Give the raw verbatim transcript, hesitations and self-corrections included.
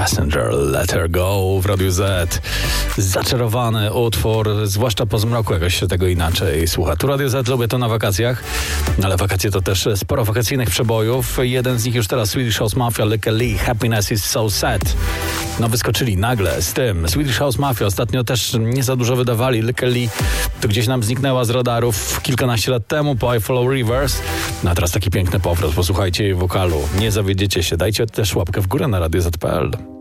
Passenger, Let Her Go w Radiu Z. Zaczarowany utwór, zwłaszcza po zmroku jakoś się tego inaczej słucha. Tu Radio Z, lubię to na wakacjach, ale wakacje to też sporo wakacyjnych przebojów. Jeden z nich już teraz, Swedish House Mafia, Lykke Li, Happiness is so sad. No wyskoczyli nagle z tym. Swedish House Mafia ostatnio też nie za dużo wydawali. Lykke Li to gdzieś nam zniknęła z radarów kilkanaście lat temu po I Follow Rivers. No a teraz taki piękny powrót. Posłuchajcie jej wokalu. Nie zawiedziecie się. Dajcie też łapkę w górę na radio zet kropka pe el.